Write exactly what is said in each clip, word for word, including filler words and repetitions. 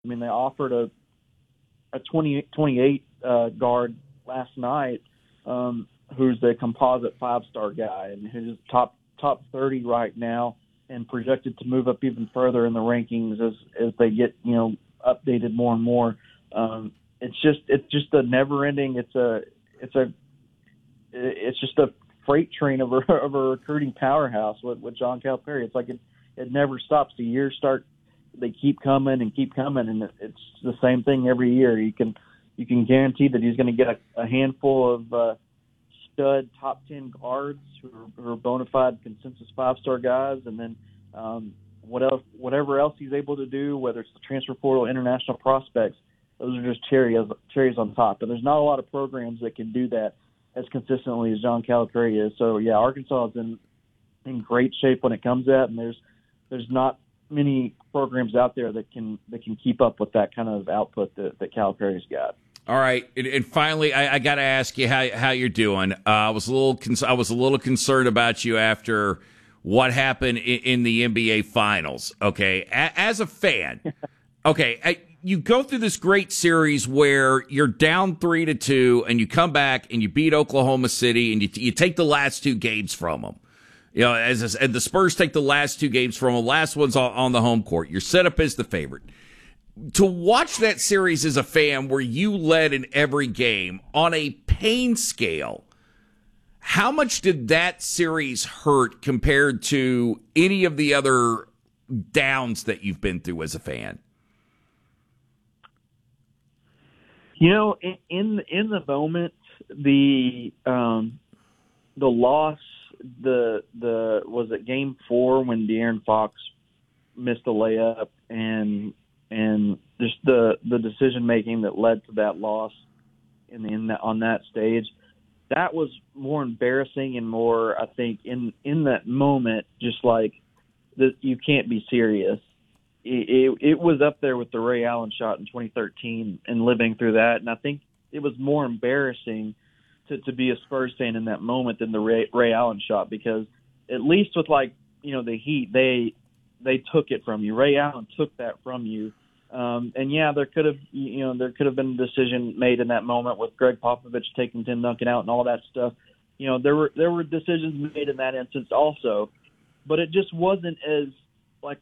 I mean, they offered a a twenty, twenty-eight uh, guard last night, um, who's the composite five-star guy, and who's top top thirty right now, and projected to move up even further in the rankings as as they get you know updated more and more. Um, it's just it's just a never-ending. It's a it's a it's just a freight train of a, of a recruiting powerhouse with, with John Calipari. It's like it it never stops. The years start. They keep coming and keep coming, and it's the same thing every year. You can you can guarantee that he's going to get a, a handful of uh, stud top ten guards who are, who are bona fide consensus five star guys, and then um, what else, whatever else he's able to do, whether it's the transfer portal, international prospects, those are just cherries cherries on top. And there's not a lot of programs that can do that as consistently as John Calipari is. So yeah, Arkansas is in in great shape when it comes to that, and there's there's not many programs out there that can that can keep up with that kind of output that, that Calipari's got. All right, and, and finally, I, I got to ask you how how you're doing. Uh, I was a little con- I was a little concerned about you after what happened in, in the N B A Finals. Okay, a- as a fan, okay, I, you go through this great series where you're down three to two, and you come back and you beat Oklahoma City, and you you take the last two games from them. You know, as, as the Spurs take the last two games from them, last one's on, on the home court. You're set up as the favorite. To watch that series as a fan where you led in every game on a pain scale, how much did that series hurt compared to any of the other downs that you've been through as a fan? You know, in in, in the moment, the um, the loss. The the was it game four when De'Aaron Fox missed a layup and and just the the decision making that led to that loss in in that, on that stage, that was more embarrassing and more, I think, in in that moment, just like that you can't be serious. It, it, it was up there with the Ray Allen shot in twenty thirteen and living through that, and I think it was more embarrassing To, to be a Spurs fan in that moment than the Ray, Ray Allen shot, because at least with like you know the Heat, they they took it from you. Ray Allen took that from you, um, and yeah, there could have you know there could have been a decision made in that moment with Greg Popovich taking Tim Duncan out and all that stuff. You know there were there were decisions made in that instance also, but it just wasn't as like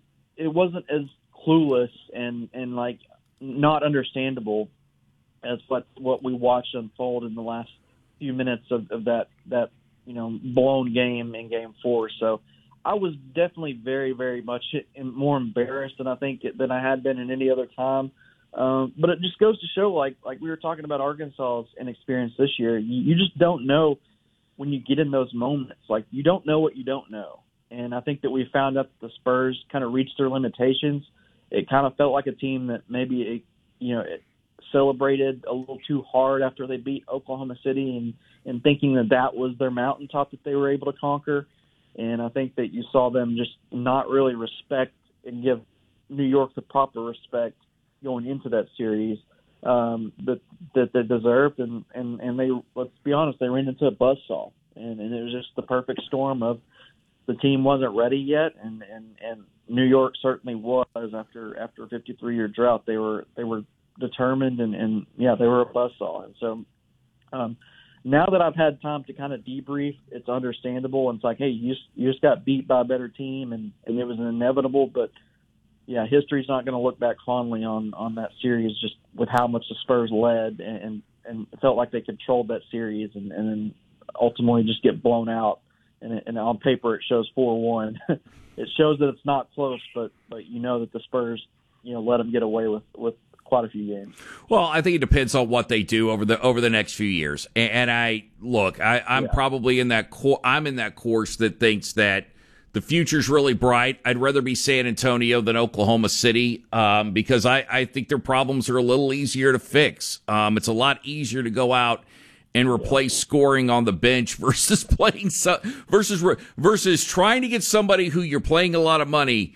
it wasn't as clueless and and like not understandable as what, what we watched unfold in the last few minutes of, of that, that, you know, blown game in game four. So I was definitely very, very much more embarrassed than I think than I had been in any other time. Um, but it just goes to show, like, like we were talking about Arkansas's inexperience this year, you, you just don't know when you get in those moments. Like, you don't know what you don't know. And I think that we found out that the Spurs kind of reached their limitations. It kind of felt like a team that maybe, it, you know, it, celebrated a little too hard after they beat Oklahoma City and, and thinking that that was their mountaintop that they were able to conquer. And I think that you saw them just not really respect and give New York the proper respect going into that series um, that, that they deserved. And, and, and they, let's be honest, they ran into a buzzsaw. And, and it was just the perfect storm of the team wasn't ready yet. And, and, and New York certainly was after, after a fifty-three year drought. They were, they were, determined and, and yeah, they were a buzzsaw. And so um, now that I've had time to kind of debrief, it's understandable. And it's like, hey, you just, you just got beat by a better team and, and it was inevitable. But yeah, history's not going to look back fondly on, on that series just with how much the Spurs led and, and, and it felt like they controlled that series and, and then ultimately just get blown out. And, it, and on paper it shows four one. It shows that it's not close, but, but you know that the Spurs, you know, let them get away with, with, quite a few games. Well, I think it depends on what they do over the over the next few years. And, and I look, I, I'm yeah. probably in that cor- I'm in that course that thinks that the future's really bright. I'd rather be San Antonio than Oklahoma City um, because I, I think their problems are a little easier to fix. Um, it's a lot easier to go out and replace yeah. scoring on the bench versus playing so, versus versus trying to get somebody who you're paying a lot of money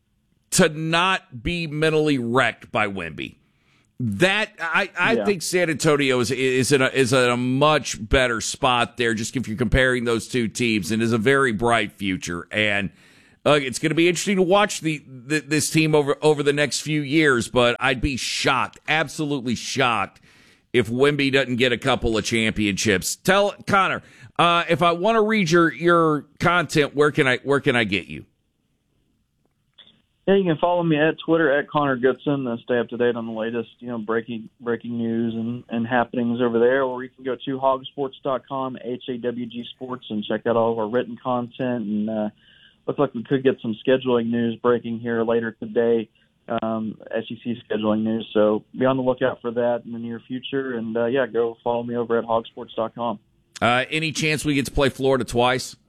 to not be mentally wrecked by Wemby. That I, I yeah. think San Antonio is is in a is in a much better spot there. Just if you're comparing those two teams, and is a very bright future. And Uh, it's going to be interesting to watch the, the this team over over the next few years, but I'd be shocked, absolutely shocked, if Wemby doesn't get a couple of championships. Tell Connor, uh, if I want to read your your content, where can I where can I get you? Yeah, you can follow me at Twitter at Connor Goodson to stay up to date on the latest, you know, breaking breaking news and, and happenings over there. Or you can go to hog sports dot com, H A W G Sports, and check out all of our written content. And uh, looks like we could get some scheduling news breaking here later today, um, S E C scheduling news. So be on the lookout for that in the near future. And, uh, yeah, go follow me over at hog sports dot com. Uh, any chance we get to play Florida twice?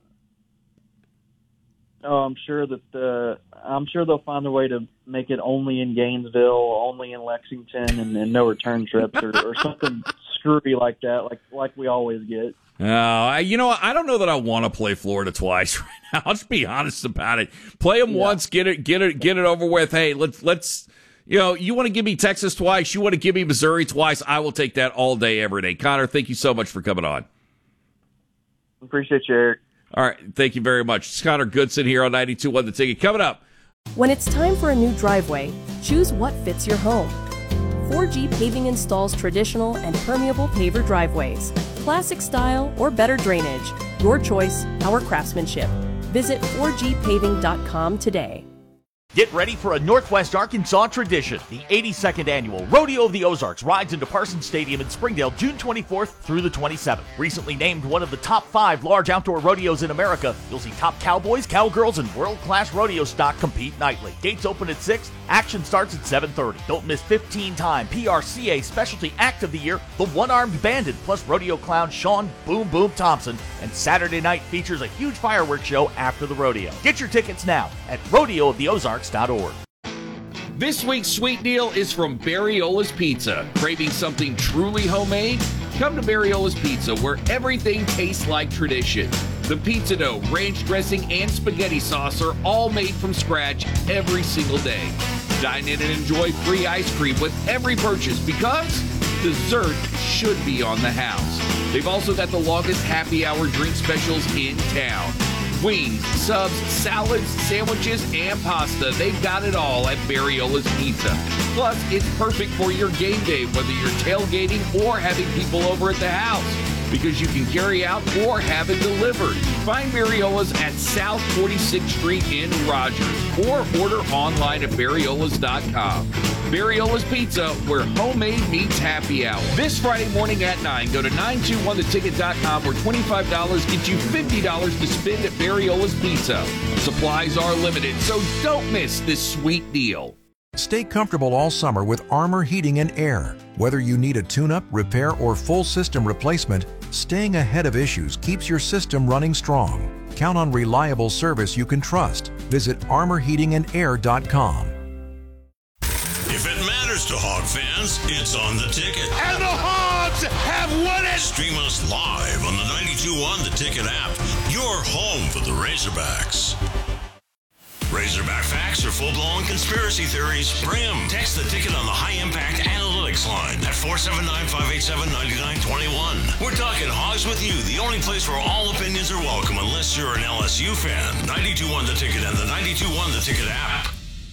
Oh, I'm sure that the I'm sure they'll find a way to make it only in Gainesville, only in Lexington, and, and no return trips or, or something screwy like that, like like we always get. Oh, you know, I don't know that I want to play Florida twice right now. I'll just be honest about it. Play them yeah. once, get it, get it, get it over with. Hey, let's let's. You know, you want to give me Texas twice, you want to give me Missouri twice. I will take that all day, every day. Connor, thank you so much for coming on. Appreciate you, Eric. All right, thank you very much. It's Connor Goodson here on ninety-two point one The Ticket. Coming up. When it's time for a new driveway, choose what fits your home. four G Paving installs traditional and permeable paver driveways, classic style or better drainage. Your choice, our craftsmanship. Visit four G paving dot com today. Get ready for a Northwest Arkansas tradition. The eighty-second annual Rodeo of the Ozarks rides into Parsons Stadium in Springdale June twenty-fourth through the twenty-seventh. Recently named one of the top five large outdoor rodeos in America, you'll see top cowboys, cowgirls, and world-class rodeo stock compete nightly. Gates open at six, action starts at seven thirty. Don't miss fifteen-time P R C A Specialty Act of the Year, the One-Armed Bandit, plus rodeo clown Sean Boom Boom Thompson, and Saturday night features a huge fireworks show after the rodeo. Get your tickets now at rodeo of the ozarks dot org. This week's sweet deal is from Barriola's Pizza. Craving something truly homemade? Come to Barriola's Pizza, where everything tastes like tradition. The pizza dough, ranch dressing, and spaghetti sauce are all made from scratch every single day. Dine in and enjoy free ice cream with every purchase because dessert should be on the house. They've also got the longest happy hour drink specials in town. Wings, subs, salads, sandwiches, and pasta. They've got it all at Barriola's Pizza. Plus, it's perfect for your game day, whether you're tailgating or having people over at the house, because you can carry out or have it delivered. Find Barriola's at South forty-sixth Street in Rogers or order online at barriolas dot com. Barriola's Pizza, where homemade meets happy hour. This Friday morning at nine, go to nine two one the ticket dot com where twenty-five dollars gets you fifty dollars to spend at Barriola's Pizza. Supplies are limited, so don't miss this sweet deal. Stay comfortable all summer with Armor Heating and Air. Whether you need a tune-up, repair, or full system replacement, staying ahead of issues keeps your system running strong. Count on reliable service you can trust. Visit armor heating and air dot com. If it matters to Hog fans, it's on the ticket. And the Hogs have won it! Stream us live on the ninety-two point one The Ticket app. Your home for the Razorbacks. Razorback facts or full-blown conspiracy theories? Bring them. Text the ticket on the high-impact analytics line at four seven nine, five eight seven, nine nine two one. We're talking Hogs with you, the only place where all opinions are welcome unless you're an L S U fan. ninety-two point one The Ticket and the ninety-two point one The Ticket app.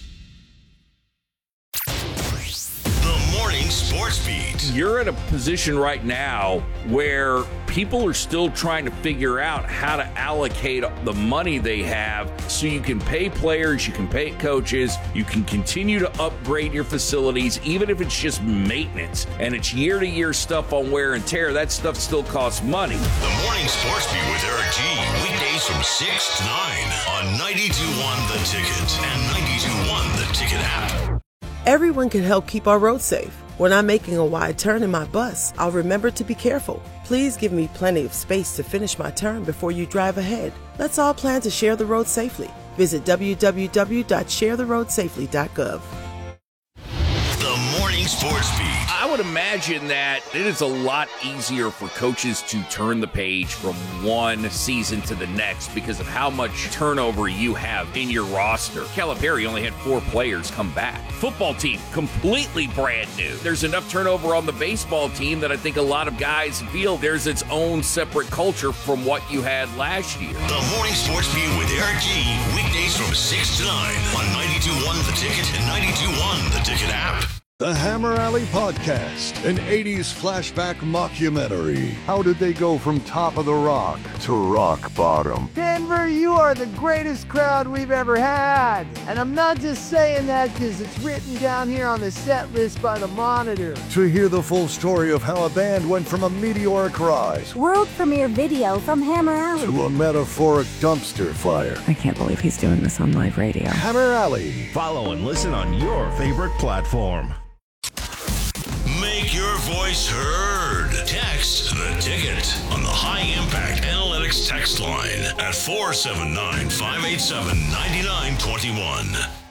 The Morning Sports Beat. You're in a position right now where people are still trying to figure out how to allocate the money they have so you can pay players, you can pay coaches, you can continue to upgrade your facilities, even if it's just maintenance and it's year-to-year stuff on wear and tear. That stuff still costs money. The Morning Sports Beat with Eric G. Weekdays from six to nine on ninety-two point one The Ticket and ninety-two point one The Ticket app. Everyone can help keep our roads safe. When I'm making a wide turn in my bus, I'll remember to be careful. Please give me plenty of space to finish my turn before you drive ahead. Let's all plan to share the road safely. Visit w w w dot share the road safely dot gov. The The Morning Sports Beat. I would imagine that it is a lot easier for coaches to turn the page from one season to the next because of how much turnover you have in your roster. Calipari only had four players come back. Football team, completely brand new. There's enough turnover on the baseball team that I think a lot of guys feel there's its own separate culture from what you had last year. The Morning Sports Beat with Eric G. Weekdays from six to nine on ninety-two point one The Ticket and ninety-two point one The Ticket app. The Hammer Alley Podcast, an eighties flashback mockumentary. How did they go from top of the rock to rock bottom? Denver, you are the greatest crowd we've ever had. And I'm not just saying that because it's written down here on the set list by the Monitor. To hear the full story of how a band went from a meteoric rise, world premiere video from Hammer Alley, to a metaphoric dumpster fire. I can't believe he's doing this on live radio. Hammer Alley. Follow and listen on your favorite platform. Make your voice heard. Text The Ticket on the High Impact Analytics text line at four seven nine, five eight seven, nine nine two one.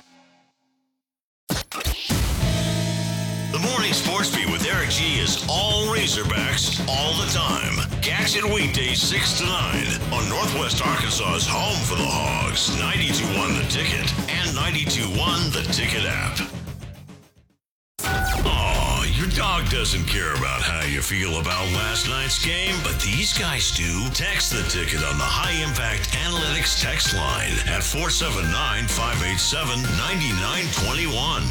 The Morning Sports Beat with Eric G is all Razorbacks all the time. Catch it weekdays six to nine on Northwest Arkansas's home for the Hogs, ninety-two point one The Ticket and ninety-two point one The Ticket app. Your dog doesn't care about how you feel about last night's game, but these guys do. Text The Ticket on the High Impact Analytics text line at four seven nine, five eight seven, nine nine two one.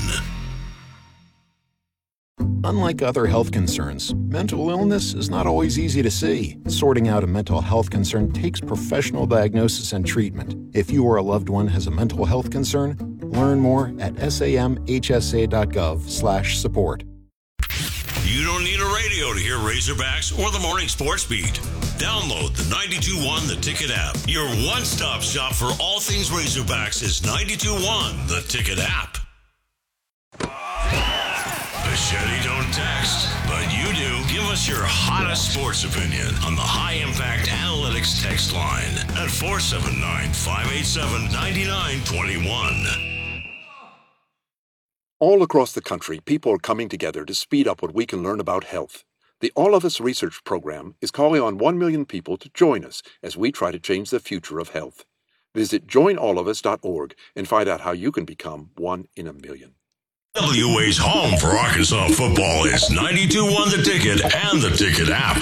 Unlike other health concerns, mental illness is not always easy to see. Sorting out a mental health concern takes professional diagnosis and treatment. If you or a loved one has a mental health concern, learn more at samhsa.gov slash support. You don't need a radio to hear Razorbacks or the Morning Sports Beat. Download the ninety-two point one The Ticket app. Your one-stop shop for all things Razorbacks is ninety-two point one The Ticket app. Machete don't text, but you do. Give us your hottest sports opinion on the High Impact Analytics text line at four seven nine, five eight seven, nine nine two one. All across the country, people are coming together to speed up what we can learn about health. The All of Us Research Program is calling on one million people to join us as we try to change the future of health. Visit join all of us dot org and find out how you can become one in a million. W A's home for Arkansas football is ninety-two point one The Ticket and the Ticket app.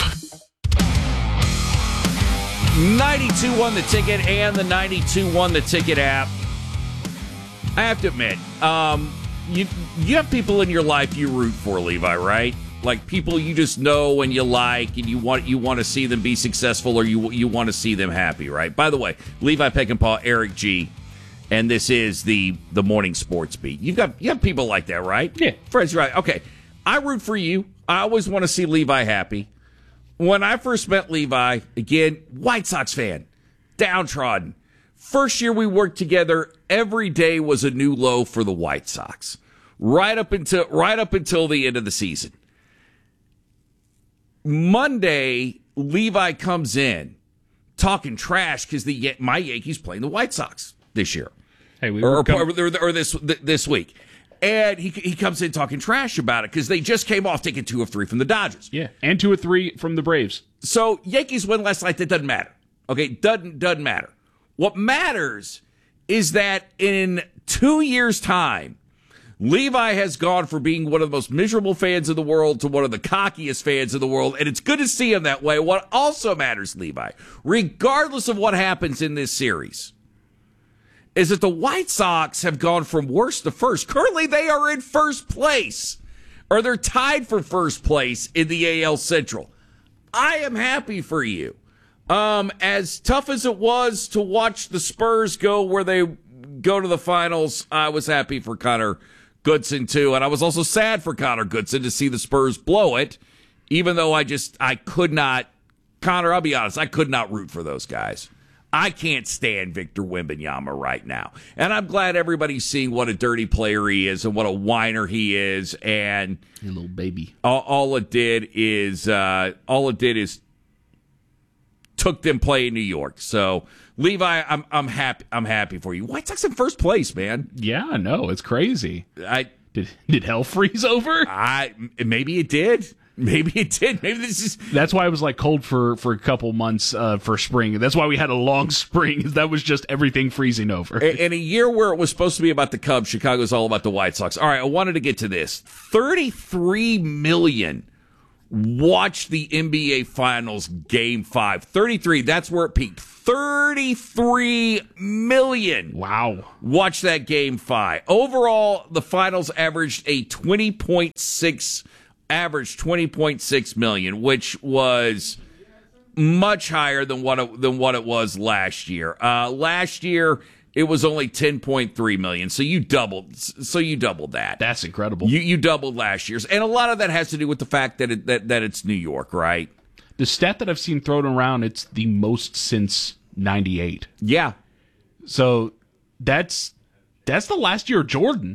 ninety-two point one The Ticket and the ninety-two point one The Ticket app. I have to admit, um... You you have people in your life you root for, Levi, right? Like people you just know and you like, and you want you want to see them be successful, or you you want to see them happy, right? By the way, Levi Peckinpah, Eric G, and this is the the Morning Sports Beat. You've got you have people like that, right? Yeah, friends, right? Okay, I root for you. I always want to see Levi happy. When I first met Levi, again, White Sox fan, downtrodden. First year we worked together, every day was a new low for the White Sox. Right up until right up until the end of the season. Monday, Levi comes in talking trash because the my Yankees playing the White Sox this year, hey, we or, come- or, or this this week, and he he comes in talking trash about it because they just came off taking two of three from the Dodgers. Yeah, and two of three from the Braves. So Yankees win last night. That doesn't matter. Okay, doesn't doesn't matter. What matters is that in two years' time, Levi has gone from being one of the most miserable fans in the world to one of the cockiest fans in the world, and it's good to see him that way. What also matters, Levi, regardless of what happens in this series, is that the White Sox have gone from worst to first. Currently, they are in first place, or they're tied for first place in the A L Central. I am happy for you. Um, as tough as it was to watch the Spurs go where they go to the finals, I was happy for Connor Goodson too, and I was also sad for Connor Goodson to see the Spurs blow it, even though I just, I could not, Connor, I'll be honest, I could not root for those guys. I can't stand Victor Wembanyama right now, and I'm glad everybody's seeing what a dirty player he is and what a whiner he is, and a little baby. All, all it did is, uh, all it did is took them play in New York. So, Levi, I'm I'm happy. I'm happy for you. White Sox in first place, man. Yeah, I know, it's crazy. I Did did hell freeze over? I maybe it did. Maybe it did. Maybe this is. That's why it was like cold for, for a couple months uh, for spring. That's why we had a long spring. That was just everything freezing over. In a year where it was supposed to be about the Cubs, Chicago's all about the White Sox. All right, I wanted to get to this. thirty-three million watched the N B A Finals Game Five. thirty-three. That's where it peaked. thirty-three million. Wow. Watch that Game Five. Overall, the Finals averaged a twenty point six. Averaged twenty point six million, which was much higher than what it, than what it was last year. Uh, last year it was only ten point three million, so you doubled. So you doubled that. That's incredible. You you doubled last year's, and a lot of that has to do with the fact that it, that that it's New York, right? The stat that I've seen thrown around, it's the most since ninety-eight. Yeah. So that's that's the last year of Jordan.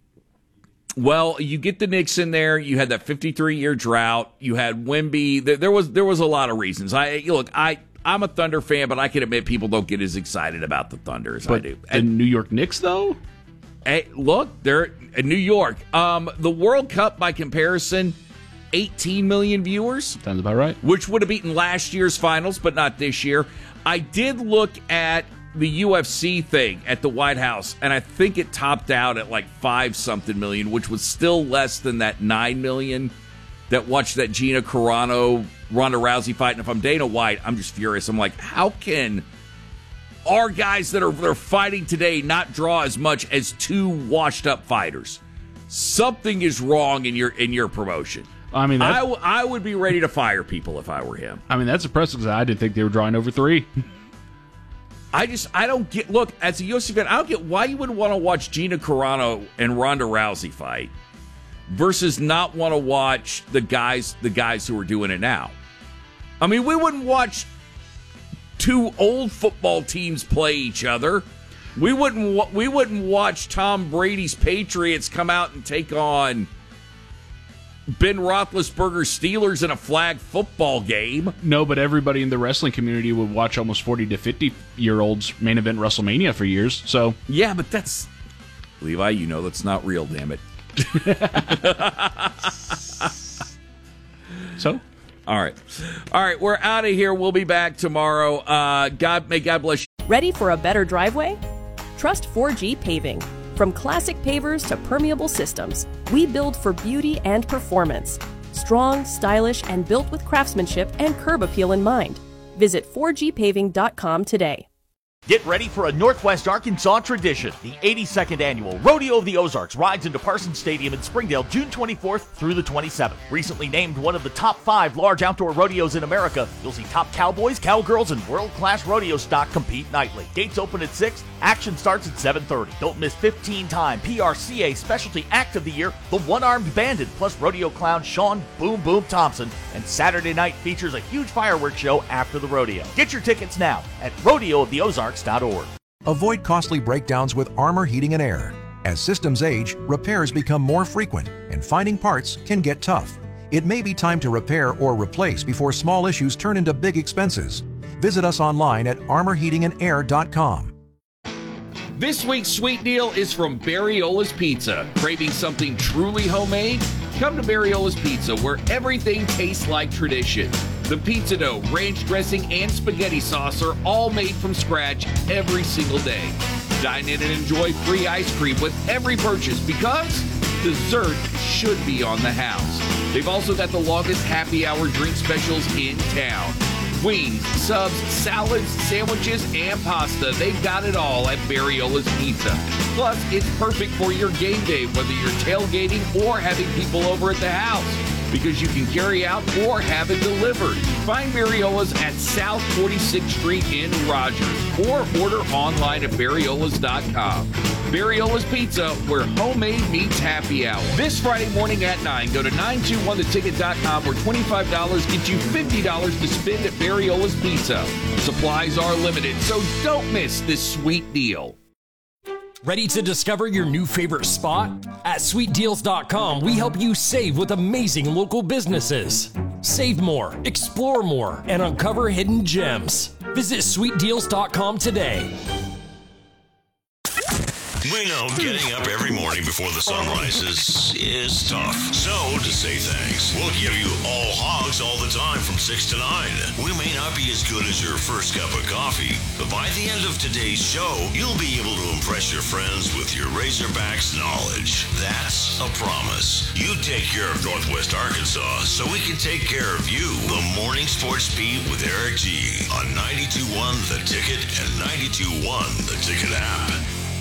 Well, you get the Knicks in there. You had that fifty-three year drought. You had Wemby. There was there was a lot of reasons. I look, I I'm a Thunder fan, but I can admit people don't get as excited about the Thunder as but I do. The and, New York Knicks, though. Hey, look, they're in New York. Um, the World Cup, by comparison, eighteen million viewers. Sounds about right. Which would have beaten last year's finals, but not this year. I did look at the U F C thing at the White House, and I think it topped out at like five something million, which was still less than that nine million that watched that Gina Carano Ronda Rousey fight. And if I'm Dana White, I'm just furious. I'm like, how can our guys that are that are fighting today not draw as much as two washed up fighters? Something is wrong in your in your promotion. I mean, I, w- I would be ready to fire people if I were him. I mean, that's impressive because I didn't think they were drawing over three. I just, I don't get, look, as a U F C fan, I don't get why you would want to watch Gina Carano and Ronda Rousey fight versus not want to watch the guys, the guys who are doing it now. I mean, we wouldn't watch two old football teams play each other. We wouldn't, we wouldn't watch Tom Brady's Patriots come out and take on Ben Roethlisberger's Steelers in a flag football game. No, but everybody in the wrestling community would watch almost forty to fifty year olds main event WrestleMania for years. So yeah, but that's Levi. You know that's not real. Damn it. So, all right, all right. We're out of here. We'll be back tomorrow. Uh, God, may God bless you. Ready for a better driveway? Trust four G Paving. From classic pavers to permeable systems, we build for beauty and performance. Strong, stylish, and built with craftsmanship and curb appeal in mind. Visit four G paving dot com today. Get ready for a Northwest Arkansas tradition. The eighty-second annual Rodeo of the Ozarks rides into Parsons Stadium in Springdale June twenty-fourth through the twenty-seventh. Recently named one of the top five large outdoor rodeos in America, you'll see top cowboys, cowgirls, and world-class rodeo stock compete nightly. Gates open at six, action starts at seven thirty. Don't miss fifteen-time P R C A Specialty Act of the Year, the One-Armed Bandit, plus rodeo clown Sean Boom Boom Thompson, and Saturday night features a huge fireworks show after the rodeo. Get your tickets now at rodeo of the ozarks dot org. Avoid costly breakdowns with Armor Heating and Air. As systems age, repairs become more frequent, and finding parts can get tough. It may be time to repair or replace before small issues turn into big expenses. Visit us online at armor heating and air dot com. This week's sweet deal is from Barriola's Pizza. Craving something truly homemade? Come to Barriola's Pizza, where everything tastes like tradition. The pizza dough, ranch dressing, and spaghetti sauce are all made from scratch every single day. Dine in and enjoy free ice cream with every purchase because dessert should be on the house. They've also got the longest happy hour drink specials in town. Wings, subs, salads, sandwiches, and pasta. They've got it all at Barriola's Pizza. Plus, it's perfect for your game day, whether you're tailgating or having people over at the house, because you can carry out or have it delivered. Find Barriola's at South forty-sixth Street in Rogers or order online at barriolas dot com. Barriola's Pizza, where homemade meets happy hour. This Friday morning at nine, go to nine two one the ticket dot com where twenty-five dollars gets you fifty dollars to spend at Barriola's Pizza. Supplies are limited, so don't miss this sweet deal. Ready to discover your new favorite spot? At sweet deals dot com, we help you save with amazing local businesses. Save more, explore more, and uncover hidden gems. Visit sweet deals dot com today. We know getting up every morning before the sun rises is tough. So, to say thanks, we'll give you all hogs all the time from six to nine. We may not be as good as your first cup of coffee, but by the end of today's show, you'll be able to impress your friends with your Razorbacks knowledge. That's a promise. You take care of Northwest Arkansas so we can take care of you. The Morning Sports Beat with Eric G on ninety-two point one The Ticket and ninety-two point one The Ticket app.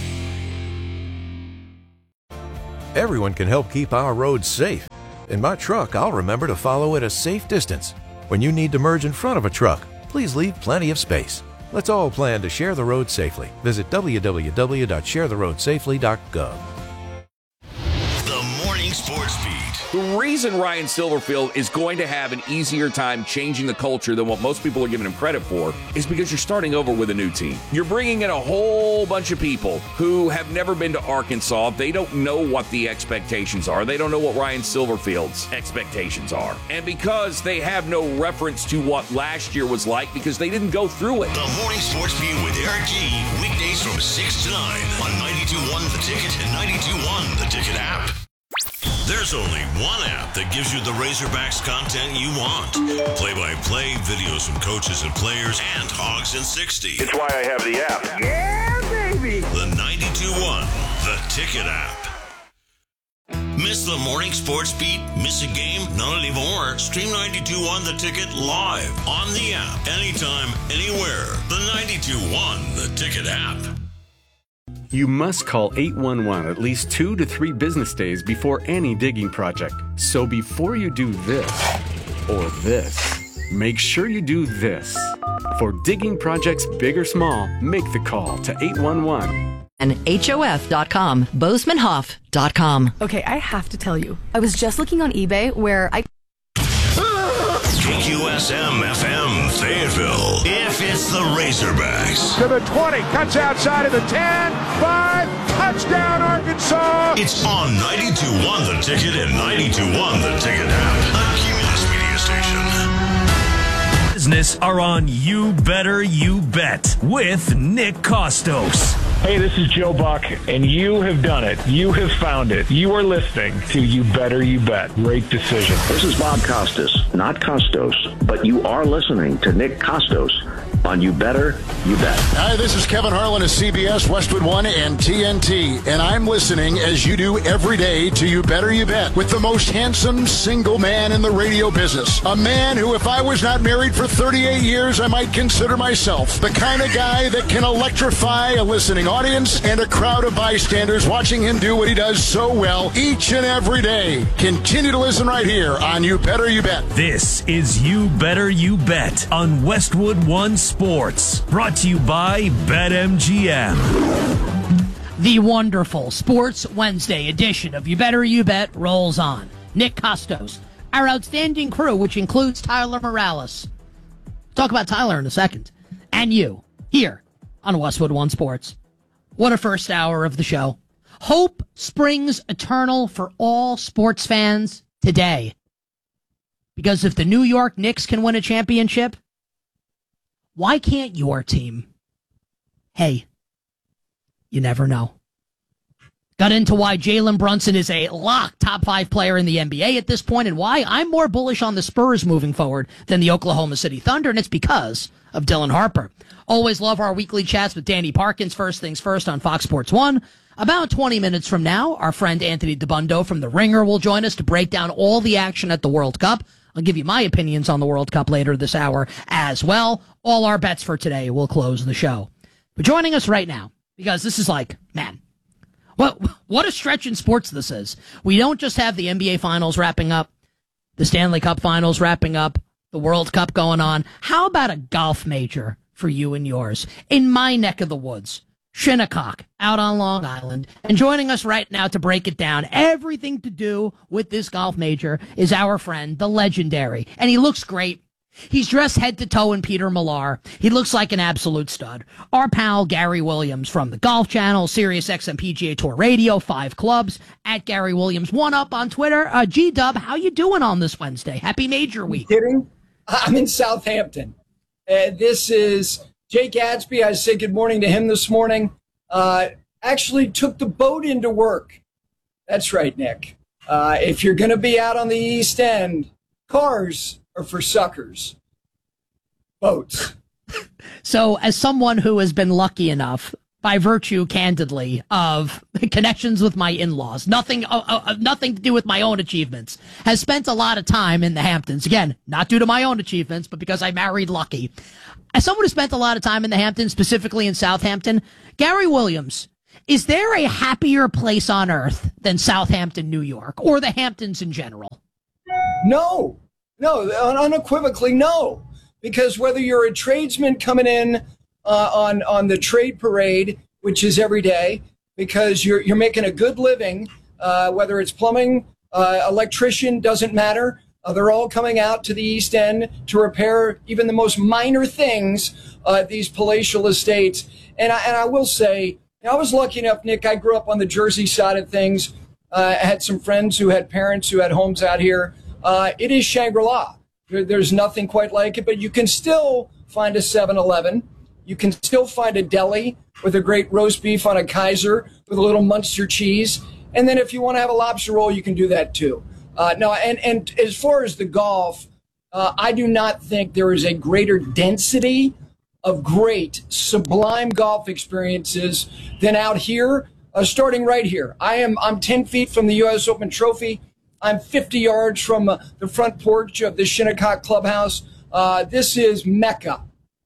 Everyone can help keep our roads safe. In my truck, I'll remember to follow at a safe distance. When you need to merge in front of a truck, please leave plenty of space. Let's all plan to share the road safely. Visit w w w dot share the road safely dot gov. The Morning Sports Beat. The reason Ryan Silverfield is going to have an easier time changing the culture than what most people are giving him credit for is because you're starting over with a new team. You're bringing in a whole bunch of people who have never been to Arkansas. They don't know what the expectations are. They don't know what Ryan Silverfield's expectations are. And because they have no reference to what last year was like because they didn't go through it. The Morning Sports Beat with Eric G. Weekdays from six to nine on ninety-two point one The Ticket and ninety-two point one The Ticket app. There's only one app that gives you the Razorbacks content you want. Play-by-play, videos from coaches and players, and Hogs in sixty. It's why I have the app. Yeah, baby! The ninety-two point one The Ticket app. Miss the Morning Sports Beat? Miss a game? Not anymore. Stream ninety-two point one The Ticket live on the app. Anytime, anywhere. The ninety-two point one The Ticket app. You must call eight one one at least two to three business days before any digging project. So before you do this or this, make sure you do this. For digging projects big or small, make the call to eight one one. And H O F dot com, Bozeman Hoff dot com. Okay, I have to tell you, I was just looking on eBay where I... K Q S M F M Fayetteville. If it's the Razorbacks. To the twenty, cuts outside of the ten, five, touchdown Arkansas! It's on ninety-two point one The Ticket and ninety-two point one The Ticket app, a Cumulus media station. Business are on You Better You Bet with Nick Kostos. Hey, this is Joe Buck, and you have done it. You have found it. You are listening to You Better You Bet. Great decision. This is Bob Costas, not Costos, but you are listening to Nick Kostos on You Better You Bet. Hi, this is Kevin Harlan of C B S, Westwood One, and T N T, and I'm listening as you do every day to You Better You Bet with the most handsome single man in the radio business. A man who, if I was not married for thirty-eight years, I might consider myself the kind of guy that can electrify a listening audience and a crowd of bystanders watching him do what he does so well each and every day. Continue to listen right here on You Better You Bet. This is You Better You Bet on Westwood One Sports, brought to you by BetMGM. The wonderful Sports Wednesday edition of You Better You Bet rolls on. Nick Kostos, our outstanding crew, which includes Tyler Morales. Talk about Tyler in a second. And you, here on Westwood One Sports. What a first hour of the show. Hope springs eternal for all sports fans today. Because if the New York Knicks can win a championship, why can't your team? Hey, you never know. Got into why Jalen Brunson is a lock top five player in the N B A at this point and why I'm more bullish on the Spurs moving forward than the Oklahoma City Thunder, and it's because of Dylan Harper. Always love our weekly chats with Danny Parkins, First Things First on Fox Sports one. About twenty minutes from now, our friend Anthony DeBundo from The Ringer will join us to break down all the action at the World Cup. I'll give you my opinions on the World Cup later this hour as well. All our bets for today will close the show. But joining us right now, because this is like, man, what, what a stretch in sports this is. We don't just have the N B A Finals wrapping up, the Stanley Cup Finals wrapping up, the World Cup going on. How about a golf major for you and yours in my neck of the woods? Shinnecock, out on Long Island. And joining us right now to break it down, everything to do with this golf major, is our friend, the legendary. And he looks great. He's dressed head to toe in Peter Millar. He looks like an absolute stud. Our pal, Gary Williams from the Golf Channel, Sirius X M P G A Tour Radio, Five Clubs, at Gary Williams. One up on Twitter. Uh, G-Dub, how you doing on this Wednesday? Happy Major Week. Are you kidding? I'm in Southampton. Uh, this is Jake Gadsby. I said good morning to him this morning. Uh, actually took the boat into work. That's right, Nick. Uh, if you're going to be out on the East End, cars are for suckers. Boats. So, as someone who has been lucky enough, by virtue, candidly, of connections with my in-laws, nothing, uh, uh, nothing to do with my own achievements, has spent a lot of time in the Hamptons. Again, not due to my own achievements, but because I married lucky. As someone who spent a lot of time in the Hamptons, specifically in Southampton, Gary Williams, is there a happier place on earth than Southampton, New York, or the Hamptons in general? No, no, unequivocally no. Because whether you're a tradesman coming in uh, on on the trade parade, which is every day, because you're you're making a good living, uh, whether it's plumbing, uh, electrician, doesn't matter. Uh, they're all coming out to the East End to repair even the most minor things uh, at these palatial estates. And I, and I will say, I was lucky enough, Nick, I grew up on the Jersey side of things. Uh, I had some friends who had parents who had homes out here. Uh, it is Shangri-La. There, there's nothing quite like it, but you can still find a seven eleven. You can still find a deli with a great roast beef on a Kaiser with a little Munster cheese. And then if you want to have a lobster roll, you can do that too. Uh, no, and, and as far as the golf, uh, I do not think there is a greater density of great, sublime golf experiences than out here, uh, starting right here. I am, I'm ten feet from the U S Open Trophy. I'm fifty yards from uh, the front porch of the Shinnecock Clubhouse. Uh, this is Mecca.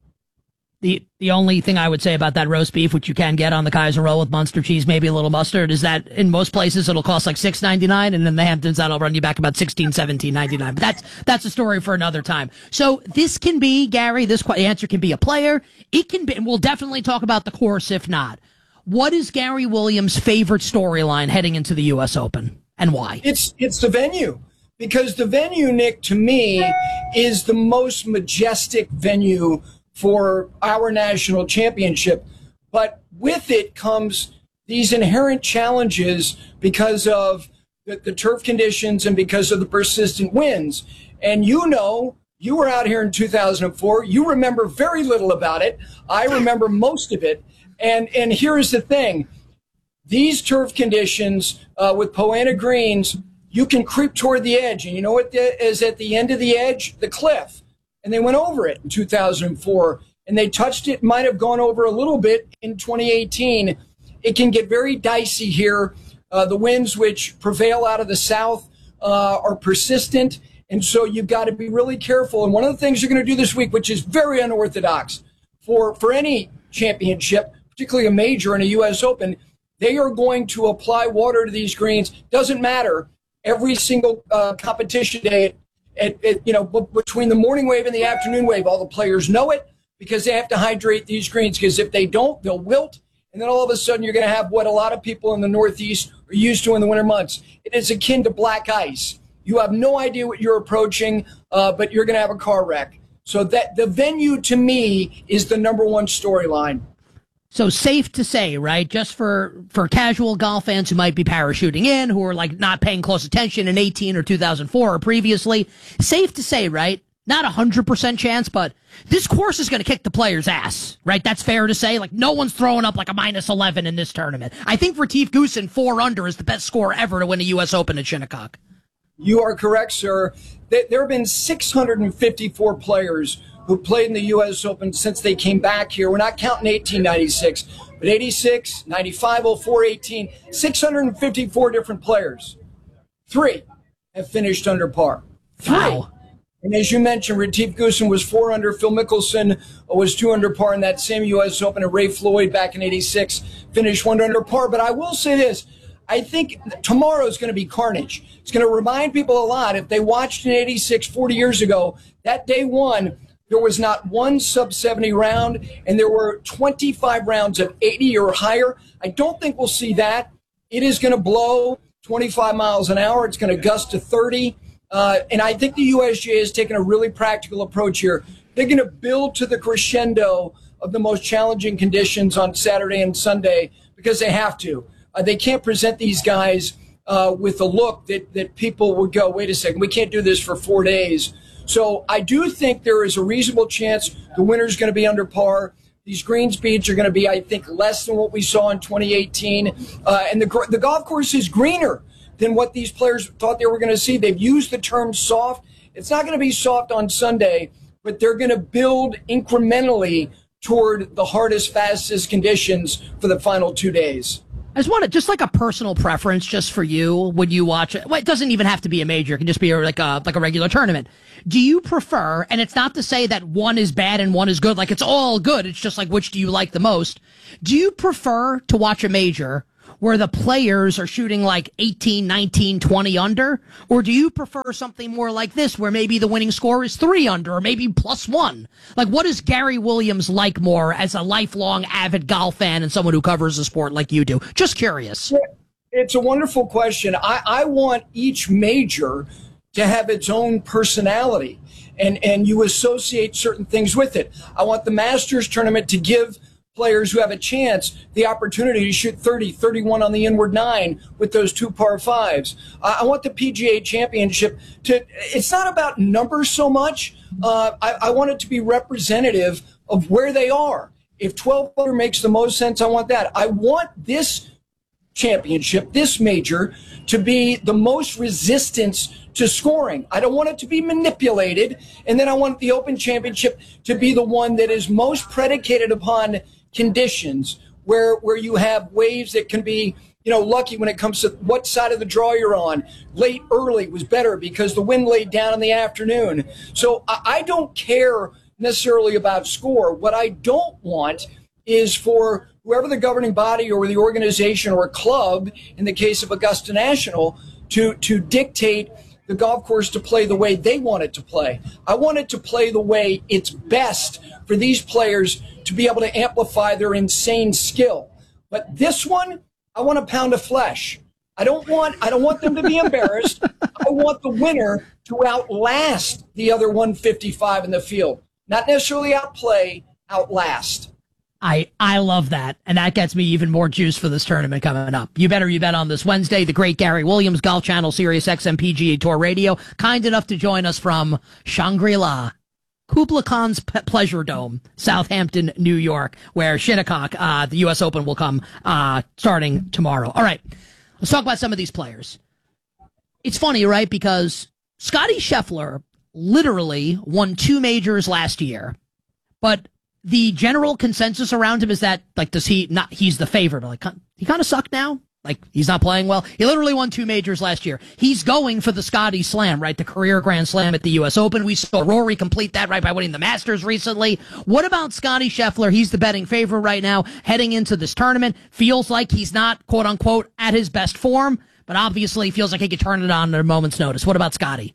The the only thing I would say about that roast beef, which you can get on the Kaiser roll with Munster cheese, maybe a little mustard, is that in most places it'll cost like six ninety-nine, and in the Hamptons that'll run you back about sixteen, seventeen ninety-nine. But that's that's a story for another time. So this can be, Gary, this answer can be a player. It can be, and we'll definitely talk about the course if not. What is Gary Williams' favorite storyline heading into the U S Open, and why? It's it's the venue. Because the venue, Nick, to me, is the most majestic venue for our national championship. But with it comes these inherent challenges because of the, the turf conditions and because of the persistent winds. And you know, you were out here in two thousand four. You remember very little about it. I remember most of it. And, and here's the thing. These turf conditions uh, with Poa annua greens, you can creep toward the edge. And you know what the, is at the end of the edge? The cliff. And they went over it in two thousand four, and they touched it, might have gone over a little bit in twenty eighteen. It can get very dicey here. Uh, the winds which prevail out of the south uh, are persistent, and so you've got to be really careful. And one of the things you're going to do this week, which is very unorthodox for, for any championship, particularly a major and a U S Open, they are going to apply water to these greens. Doesn't matter. Every single uh, competition day, At, at, you know, b- between the morning wave and the afternoon wave, all the players know it because they have to hydrate these greens, because if they don't, they'll wilt. And then all of a sudden you're going to have what a lot of people in the Northeast are used to in the winter months. It is akin to black ice. You have no idea what you're approaching, uh, but you're going to have a car wreck. So that the venue, to me, is the number one storyline. So safe to say, right, just for, for casual golf fans who might be parachuting in, who are like not paying close attention in eighteen or two thousand four or previously, safe to say, right, not a hundred percent chance, but this course is going to kick the player's ass, right? That's fair to say. Like, no one's throwing up like a minus eleven in this tournament. I think Retief Goosen, four under, is the best score ever to win a U S Open at Shinnecock. You are correct, sir. There have been six hundred fifty-four players who played in the U S Open since they came back here. We're not counting eighteen ninety-six, but eighty-six, ninety-five, oh four, eighteen, six hundred fifty-four different players. Three have finished under par. Three. Wow. And as you mentioned, Retief Goosen was four under. Phil Mickelson was two under par in that same U S Open. And Ray Floyd back in eighty-six finished one under par. But I will say this. I think tomorrow is going to be carnage. It's going to remind people a lot. If they watched in eighty-six, forty years ago, that day one, there was not one sub seventy round, and there were twenty-five rounds of eighty or higher. I don't think we'll see that. It is going to blow twenty-five miles an hour. It's going to gust to thirty. Uh, and I think the U S G A has taken a really practical approach here. They're going to build to the crescendo of the most challenging conditions on Saturday and Sunday because they have to. Uh, they can't present these guys uh, with a look that, that people would go, wait a second, we can't do this for four days. So I do think there is a reasonable chance the winner's going to be under par. These green speeds are going to be, I think, less than what we saw in twenty eighteen. Uh, and the, the golf course is greener than what these players thought they were going to see. They've used the term soft. It's not going to be soft on Sunday, but they're going to build incrementally toward the hardest, fastest conditions for the final two days. I just want to, just like a personal preference, just for you, when you watch it. Well, it doesn't even have to be a major; it can just be like a like a regular tournament. Do you prefer? And it's not to say that one is bad and one is good. Like it's all good. It's just like which do you like the most? Do you prefer to watch a major where the players are shooting like eighteen, nineteen, twenty under, or do you prefer something more like this, where maybe the winning score is three under, or maybe plus one? Like, what does Gary Williams like more as a lifelong avid golf fan and someone who covers the sport like you do? Just curious. It's a wonderful question. I, I want each major to have its own personality, and, and you associate certain things with it. I want the Masters tournament to give players who have a chance the opportunity to shoot thirty, thirty-one on the inward nine with those two par fives. Uh, I want the P G A Championship to, it's not about numbers so much. Uh, I, I want it to be representative of where they are. If twelve under makes the most sense, I want that. I want this championship, this major, to be the most resistance to scoring. I don't want it to be manipulated. And then I want the Open Championship to be the one that is most predicated upon conditions, where where you have waves that can be, you know, lucky when it comes to what side of the draw you're on. Late, early was better because the wind laid down in the afternoon. So I, I don't care necessarily about score. What I don't want is for whoever the governing body or the organization or a club, in the case of Augusta National, to to dictate the golf course to play the way they want it to play. I want it to play the way it's best for these players to be able to amplify their insane skill. But this one, I want a pound of flesh. I don't want I don't want them to be embarrassed. I want the winner to outlast the other one fifty-five in the field. Not necessarily outplay, outlast. I, I love that, and that gets me even more juice for this tournament coming up. You better you bet on this Wednesday. The great Gary Williams, Golf Channel, Sirius X M P G A Tour Radio, kind enough to join us from Shangri-La, Kubla Khan's P- Pleasure Dome, Southampton, New York, where Shinnecock, uh, the U S Open, will come uh, starting tomorrow. All right, let's talk about some of these players. It's funny, right, because Scottie Scheffler literally won two majors last year, but the general consensus around him is that, like, does he not, he's the favorite. Like, he kind of sucked now. Like, he's not playing well. He literally won two majors last year. He's going for the Scottie Slam, right? The career Grand Slam at the U S Open. We saw Rory complete that, right, by winning the Masters recently. What about Scottie Scheffler? He's the betting favorite right now, heading into this tournament. Feels like he's not, quote unquote, at his best form, but obviously feels like he could turn it on at a moment's notice. What about Scottie?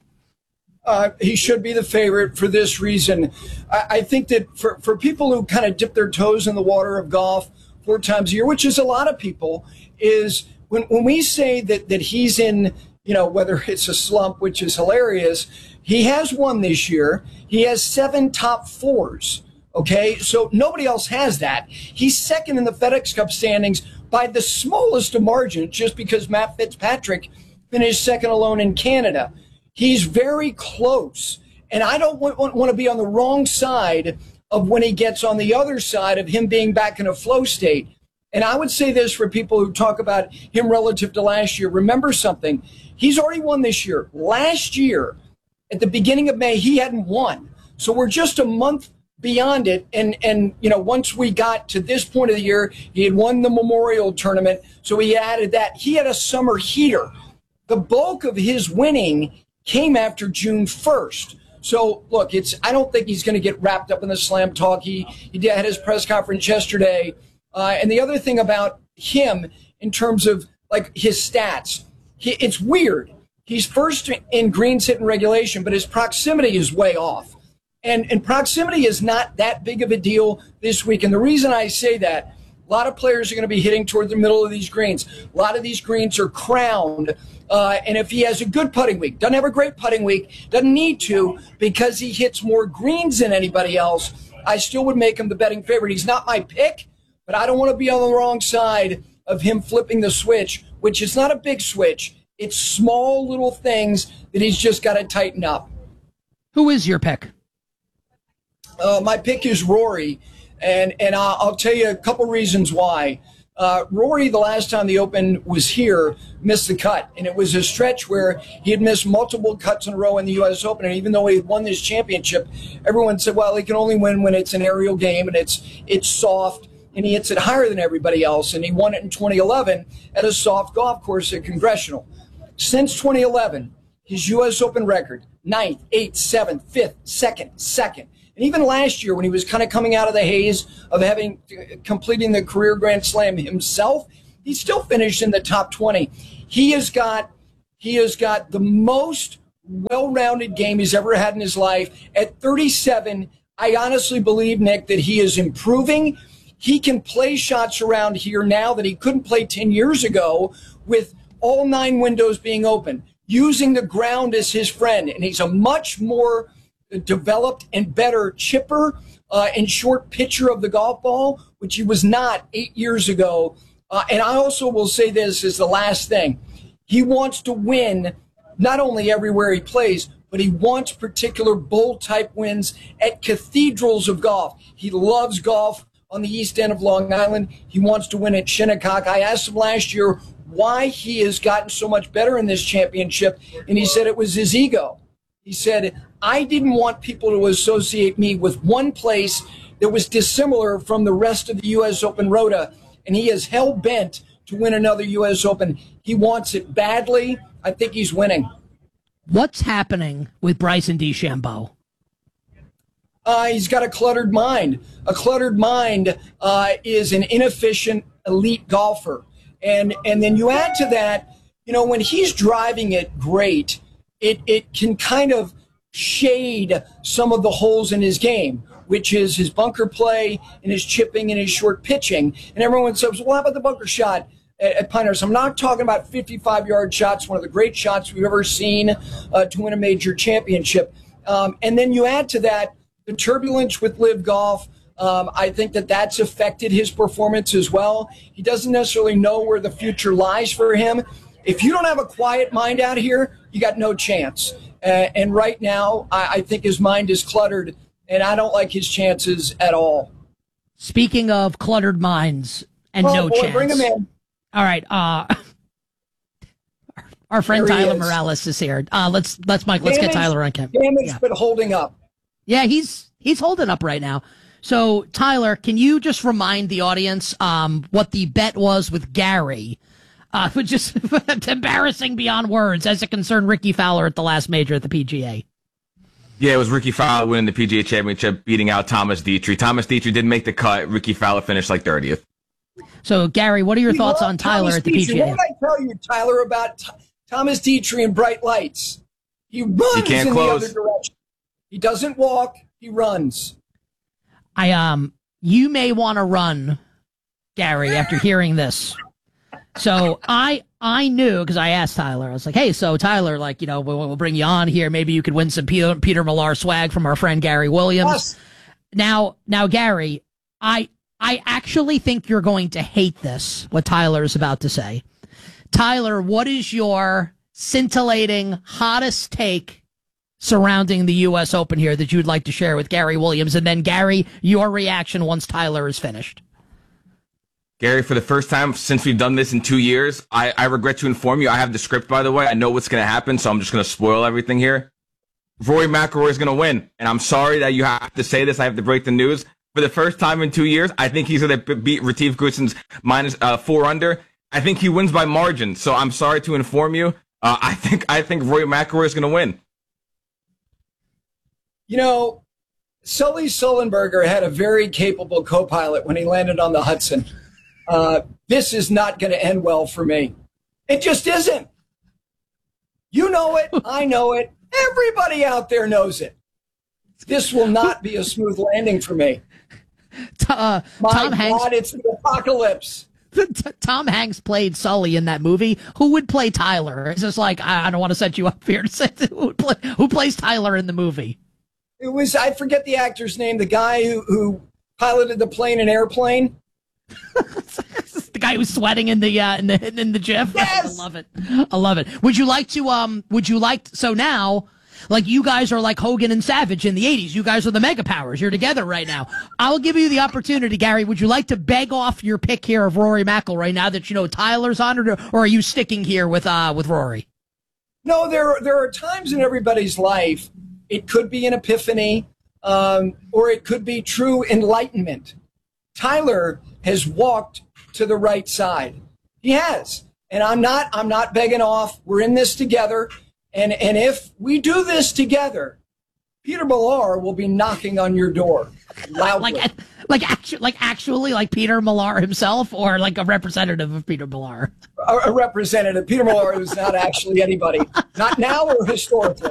Uh, he should be the favorite for this reason. I, I think that for, for people who kind of dip their toes in the water of golf four times a year, which is a lot of people, is when, when we say that, that he's in, you know, whether it's a slump, which is hilarious, he has won this year. He has seven top fours. Okay, so nobody else has that. He's second in the FedEx Cup standings by the smallest of margins, just because Matt Fitzpatrick finished second alone in Canada. He's very close, and I don't want, want, want to be on the wrong side of when he gets on the other side of him being back in a flow state. And I would say this for people who talk about him relative to last year. Remember something. He's already won this year. Last year, at the beginning of May, he hadn't won. So we're just a month beyond it. And, and you know, once we got to this point of the year, he had won the Memorial Tournament, so he added that. He had a summer heater. The bulk of his winning came after June first. So, look, it's I don't think he's going to get wrapped up in the slam talk. He, he did, had his press conference yesterday. Uh, and the other thing about him in terms of, like, his stats, he, it's weird. He's first in greens hit in regulation, but his proximity is way off. And, and proximity is not that big of a deal this week. And the reason I say that, a lot of players are going to be hitting toward the middle of these greens. A lot of these greens are crowned. Uh, and if he has a good putting week, doesn't have a great putting week, doesn't need to because he hits more greens than anybody else, I still would make him the betting favorite. He's not my pick, but I don't want to be on the wrong side of him flipping the switch, which is not a big switch. It's small little things that he's just got to tighten up. Who is your pick? Uh, my pick is Rory. And, and I'll, I'll tell you a couple reasons why. Uh, Rory, the last time the Open was here, missed the cut. And it was a stretch where he had missed multiple cuts in a row in the U S Open. And even though he had won this championship, everyone said, well, he can only win when it's an aerial game and it's it's soft. And he hits it higher than everybody else. And he won it in twenty eleven at a soft golf course at Congressional. Since twenty eleven, his U S Open record, ninth, eighth, seventh, fifth, second, second. And even last year, when he was kind of coming out of the haze of having completing the career Grand Slam himself, he still finished in the top twenty. He has got he has got the most well-rounded game he's ever had in his life. At thirty-seven, I honestly believe, Nick, that he is improving. He can play shots around here now that he couldn't play ten years ago with all nine windows being open, using the ground as his friend. And he's a much more developed and better chipper uh, and short pitcher of the golf ball, which he was not eight years ago. Uh, and I also will say this as the last thing. He wants to win not only everywhere he plays, but he wants particular bowl-type wins at cathedrals of golf. He loves golf on the east end of Long Island. He wants to win at Shinnecock. I asked him last year why he has gotten so much better in this championship, and he said it was his ego. He said, I didn't want people to associate me with one place that was dissimilar from the rest of the U S Open Rota, and he is hell-bent to win another U S Open. He wants it badly. I think he's winning. What's happening with Bryson DeChambeau? Uh, he's got a cluttered mind. A cluttered mind uh, is an inefficient elite golfer. And and then you add to that, you know, when he's driving it great, it, it can kind of shade some of the holes in his game, which is his bunker play and his chipping and his short pitching. And everyone says, well, how about the bunker shot at, at Pinehurst? I'm not talking about fifty-five-yard shots, one of the great shots we've ever seen uh, to win a major championship. Um, and then you add to that the turbulence with Live Golf. Um, I think that that's affected his performance as well. He doesn't necessarily know where the future lies for him. If you don't have a quiet mind out here, you got no chance. Uh, and right now, I, I think his mind is cluttered, and I don't like his chances at all. Speaking of cluttered minds and oh, no boy, chance. Bring him in. All right. Uh, our friend There he Tyler is. Morales is here. Uh, let's, let's, Mike, let's Damaged, get Tyler on camera. Damaged, Yeah. but holding up. Yeah, he's he's holding up right now. So, Tyler, can you just remind the audience um, what the bet was with Gary? Uh, which is embarrassing beyond words as it concerned Ricky Fowler at the last major at the P G A. Yeah, it was Ricky Fowler winning the P G A Championship, beating out Thomas Dietrich. Thomas Dietrich didn't make the cut. Ricky Fowler finished like thirtieth. So, Gary, what are your We thoughts love on Tyler Thomas at the Dietrich. P G A? What did I tell you, Tyler, about T- Thomas Dietrich and bright lights? He runs He can't in close. the other direction. He doesn't walk. He runs. I um, you may want to run, Gary, after hearing this. So I I knew because I asked Tyler. I was like, hey, so Tyler, like, you know, we'll, we'll bring you on here. Maybe you could win some Peter, Peter Millar swag from our friend Gary Williams. Yes. Now, now, Gary, I I actually think you're going to hate this. What Tyler is about to say, Tyler. What is your scintillating hottest take surrounding the U S Open here that you'd like to share with Gary Williams? And then, Gary, your reaction once Tyler is finished. Gary, for the first time since we've done this in two years, I, I regret to inform you, I have the script, by the way. I know what's going to happen, so I'm just going to spoil everything here. Rory McIlroy is going to win, and I'm sorry that you have to say this. I have to break the news. For the first time in two years, I think he's going to beat Retief Goosen's minus uh, four under. I think he wins by margin, so I'm sorry to inform you. Uh, I think I think Rory McIlroy is going to win. You know, Sully Sullenberger had a very capable co-pilot when he landed on the Hudson. Uh, this is not going to end well for me. It just isn't. You know it. I know it. Everybody out there knows it. This will not be a smooth landing for me. Uh, My Tom God, Hanks. it's the apocalypse. Tom Hanks played Sully in that movie. Who would play Tyler? It's just like, I, I don't want to set you up here to say who, would play, who plays Tyler in the movie. It was, I forget the actor's name, the guy who, who piloted the plane in Airplane. The guy who's sweating in the uh, in the in the GIF. Yes! I love it. I love it. Would you like to um? Would you like so now? Like you guys are like Hogan and Savage in the eighties. You guys are the mega powers. You're together right now. I'll give you the opportunity, Gary. Would you like to beg off your pick here of Rory McIlroy now that you know Tyler's honored, or, or are you sticking here with uh with Rory? No, there there are times in everybody's life it could be an epiphany, um, or it could be true enlightenment. Tyler has walked to the right side. He has. And I'm not I'm not begging off. We're in this together. And and if we do this together, Peter Millar will be knocking on your door loudly. like like actually like actually like Peter Millar himself, or like a representative of Peter Millar? A, a representative. Peter Millar is not actually anybody. Not now or historically.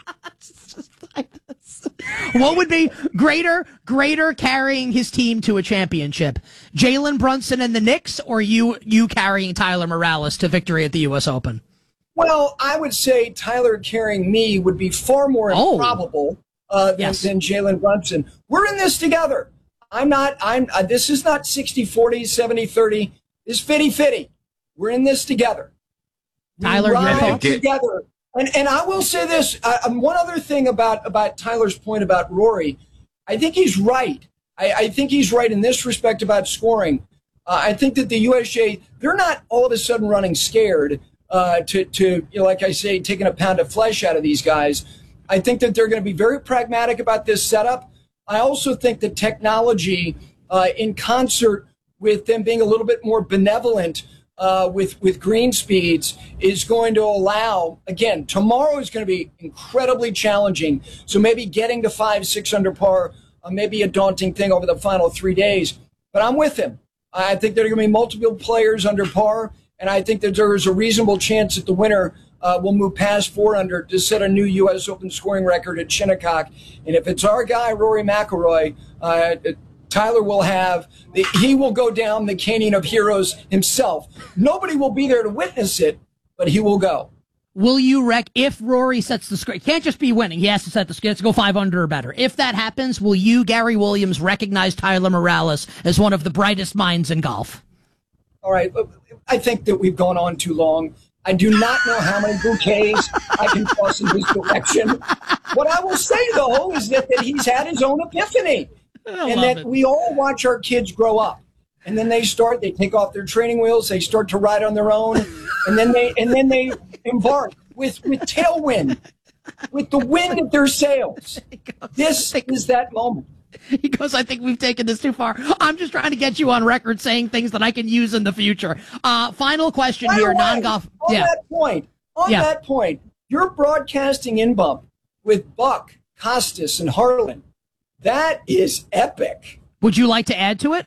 What would be greater, greater carrying his team to a championship? Jalen Brunson and the Knicks, or you you carrying Tyler Morales to victory at the U S Open? Well, I would say Tyler carrying me would be far more Oh. improbable uh, than, Yes. than Jalen Brunson. We're in this together. I'm not. I'm. Uh, this is not sixty forty, seventy thirty. It's fifty fifty. We're in this together. We Tyler, your ride thoughts? together. And and I will say this. Uh, um, one other thing about about Tyler's point about Rory, I think he's right. I, I think he's right in this respect about scoring. Uh, I think that the U S J, they're not all of a sudden running scared uh, to to you know, like I say, taking a pound of flesh out of these guys. I think that they're going to be very pragmatic about this setup. I also think that technology, uh, in concert with them being a little bit more benevolent uh, with, with green speeds, is going to allow, again, tomorrow is going to be incredibly challenging. So maybe getting to five, six under par, uh, may be a daunting thing over the final three days. But I'm with him. I think there are going to be multiple players under par, and I think that there is a reasonable chance that the winner Uh, will move past four under to set a new U S Open scoring record at Shinnecock. And if it's our guy, Rory McIlroy, uh, Tyler will have, the, he will go down the Canyon of Heroes himself. Nobody will be there to witness it, but he will go. Will you wreck if Rory sets the score? It can't just be winning. He has to set the score. He has to go five under or better. If that happens, will you, Gary Williams, recognize Tyler Morales as one of the brightest minds in golf? All right. I think that we've gone on too long. I do not know how many bouquets I can toss in his direction. What I will say, though, is that, that he's had his own epiphany. I and love that it. we all watch our kids grow up. And then they start, they take off their training wheels, they start to ride on their own, and then they and then they embark with, with tailwind, with the wind at their sails. This is that moment. He goes, I think we've taken this too far. I'm just trying to get you on record saying things that I can use in the future. Uh, final question By the here, way, non-golf. On Yeah. that point, on Yeah. that point, you're broadcasting in bump with Buck, Costas, and Harlan. That is epic. Would you like to add to it?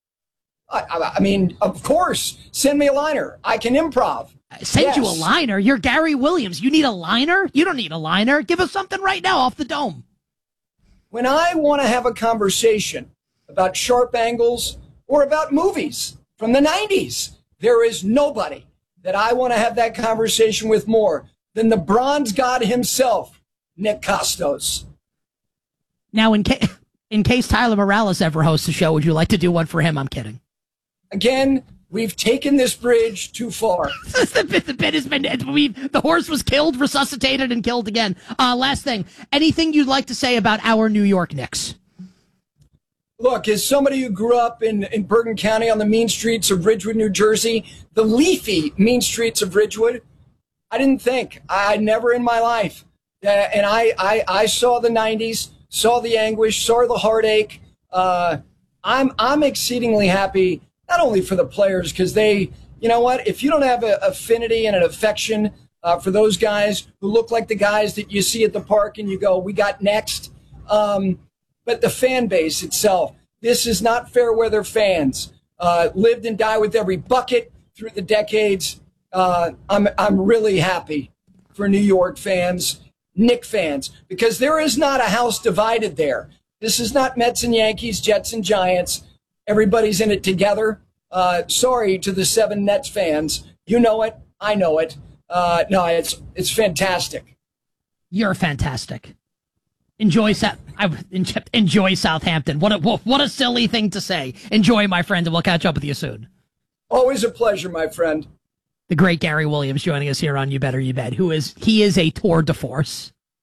I, I, I mean, of course. Send me a liner. I can improv. Send Yes. you a liner. You're Gary Williams. You need a liner? You don't need a liner. Give us something right now off the dome. When I want to have a conversation about sharp angles or about movies from the nineties, there is nobody that I want to have that conversation with more than the bronze god himself, Nick Costos. Now, in, ca- in case Tyler Morales ever hosts a show, would you like to do one for him? I'm kidding. Again, we've taken this bridge too far. the, bit, the bit has been, we, the horse was killed, resuscitated, and killed again. Uh, last thing, anything you'd like to say about our New York Knicks? Look, as somebody who grew up in, in Bergen County on the mean streets of Ridgewood, New Jersey, the leafy mean streets of Ridgewood, I didn't think. I never in my life. Uh, and I, I, I saw the nineties, saw the anguish, saw the heartache. Uh, I'm, I'm exceedingly happy, not only for the players, because they, you know what, if you don't have an affinity and an affection uh, for those guys who look like the guys that you see at the park and you go, we got next. Um, but the fan base itself, this is not fair weather fans. Uh, lived and died with every bucket through the decades. Uh, I'm, I'm really happy for New York fans, Knick fans, because there is not a house divided there. This is not Mets and Yankees, Jets and Giants. Everybody's in it together. Uh, sorry to the seven Nets fans. You know it. I know it. Uh, no, it's it's fantastic. You're fantastic. Enjoy Sa- I, enjoy Southampton. What a what a silly thing to say. Enjoy, my friend, and we'll catch up with you soon. Always a pleasure, my friend. The great Gary Williams joining us here on You Better You Bet. Who is he is a tour de force.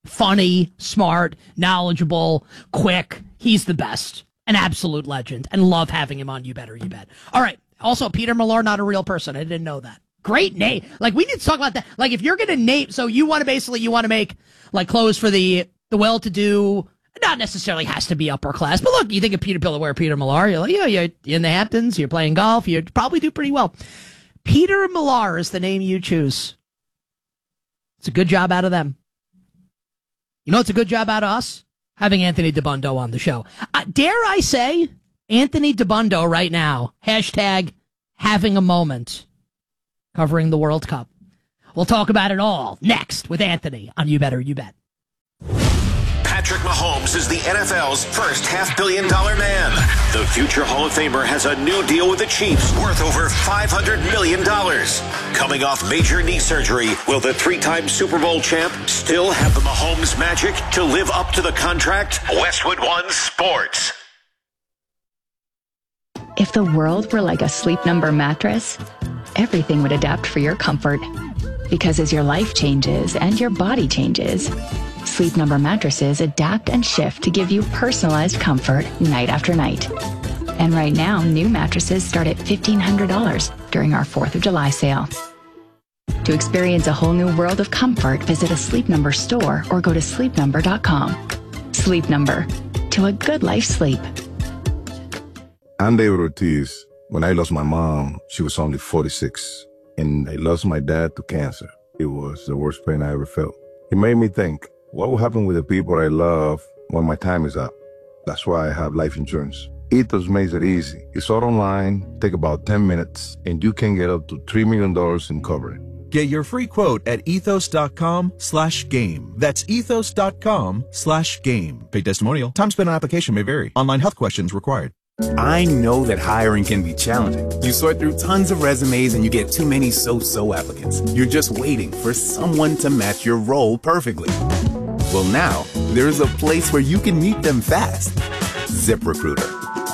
Funny, smart, knowledgeable, quick. He's the best. An absolute legend. And love having him on You Better You Bet. All right. Also, Peter Millar, not a real person. I didn't know that. Great name. Like, we need to talk about that. Like, if you're going to name, so you want to basically, you want to make, like, clothes for the, the well-to-do, not necessarily has to be upper class, but look, you think of Peter Millar, Peter Millar, you're like, yeah, you're in the Hamptons, you're playing golf, you probably do pretty well. Peter Millar is the name you choose. It's a good job out of them. You know it's a good job out of us? Having Anthony DeBundo on the show. Uh, dare I say, Anthony DeBundo right now, hashtag having a moment, covering the World Cup. We'll talk about it all next with Anthony on You Better You Bet. Patrick Mahomes is the N F L's first half-billion dollar man. The future Hall of Famer has a new deal with the Chiefs worth over five hundred million dollars. Coming off major knee surgery, will the three-time Super Bowl champ still have the Mahomes magic to live up to the contract? Westwood One Sports. If the world were like a Sleep Number mattress, everything would adapt for your comfort. Because as your life changes and your body changes, Sleep Number mattresses adapt and shift to give you personalized comfort night after night. And right now, new mattresses start at fifteen hundred dollars during our fourth of July sale. To experience a whole new world of comfort, visit a Sleep Number store or go to sleep number dot com. Sleep Number. To a good life sleep. I'm David Ortiz. When I lost my mom, she was only forty-six. And I lost my dad to cancer. It was the worst pain I ever felt. It made me think, what will happen with the people I love when my time is up? That's why I have life insurance. Ethos makes it easy. It's all online, take about ten minutes, and you can get up to three million dollars in coverage. Get your free quote at ethos.com slash game. That's ethos.com slash game. Paid testimonial. Time spent on application may vary. Online health questions required. I know that hiring can be challenging. You sort through tons of resumes and you get too many so-so applicants. You're just waiting for someone to match your role perfectly. Well, now, there's a place where you can meet them fast. ZipRecruiter.